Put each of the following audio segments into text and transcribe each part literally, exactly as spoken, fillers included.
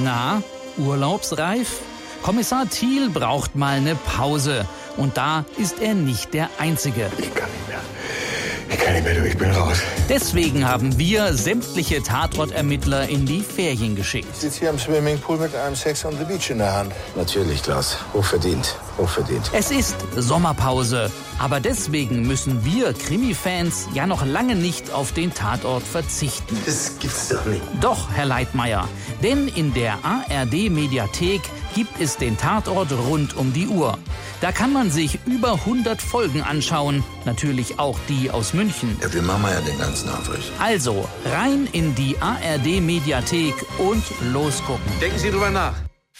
Na, urlaubsreif? Kommissar Thiel braucht mal eine Pause. Und da ist er nicht der Einzige. Ich kann nicht mehr. Ich kann nicht mehr, du, ich bin raus. Deswegen haben wir sämtliche Tatortermittler in die Ferien geschickt. Ich sitze hier am Swimmingpool mit einem Sex on the Beach in der Hand. Natürlich, Klaus. Hochverdient. Hochverdient. Es ist Sommerpause. Aber deswegen müssen wir Krimi-Fans ja noch lange nicht auf den Tatort verzichten. Das gibt's doch nicht. Doch, Herr Leitmayr. Denn in der A R D-Mediathek gibt es den Tatort rund um die Uhr. Da kann man sich über hundert Folgen anschauen. Natürlich auch die aus München. Ja, wir machen ja den ganzen Aufriss. Also rein in die A R D-Mediathek und losgucken. Denken Sie drüber nach.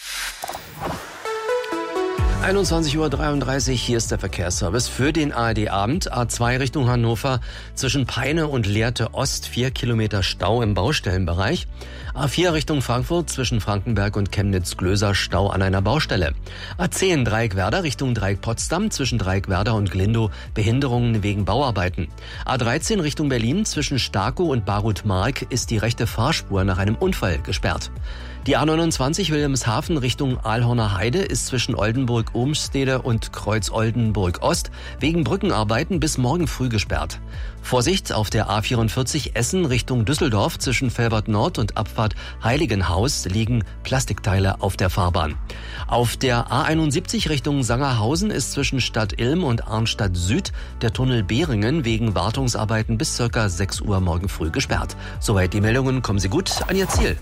einundzwanzig Uhr dreiunddreißig, hier ist der Verkehrsservice für den A R D-Abend. A zwei Richtung Hannover, zwischen Peine und Lehrte Ost, vier Kilometer Stau im Baustellenbereich. A vier Richtung Frankfurt, zwischen Frankenberg und Chemnitz-Glöser, Stau an einer Baustelle. A zehn Dreieck-Werder Richtung Dreieck-Potsdam, zwischen Dreieck-Werder und Glindow, Behinderungen wegen Bauarbeiten. A dreizehn Richtung Berlin, zwischen Starkow und Barut-Mark ist die rechte Fahrspur nach einem Unfall gesperrt. Die A neunundzwanzig Wilhelmshaven Richtung Aalhorner Heide ist zwischen Oldenburg-Ohmstede und Kreuz-Oldenburg-Ost wegen Brückenarbeiten bis morgen früh gesperrt. Vorsicht auf der A vierundvierzig Essen Richtung Düsseldorf, zwischen Velbert Nord und Abfahrt Heiligenhaus liegen Plastikteile auf der Fahrbahn. Auf der A einundsiebzig Richtung Sangerhausen ist zwischen Stadt Ilm und Arnstadt Süd der Tunnel Behringen wegen Wartungsarbeiten bis circa sechs Uhr morgen früh gesperrt. Soweit die Meldungen, kommen Sie gut an Ihr Ziel.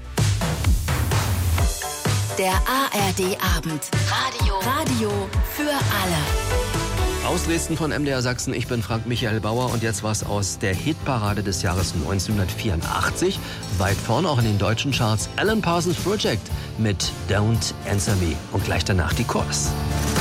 Der A R D-Abend. Radio. Radio für alle. Aus Dresden von M D R Sachsen, ich bin Frank Michael Bauer und jetzt was aus der Hitparade des Jahres neunzehnhundertvierundachtzig. Weit vorne auch in den deutschen Charts Alan Parsons Project mit Don't Answer Me und gleich danach die Chorus.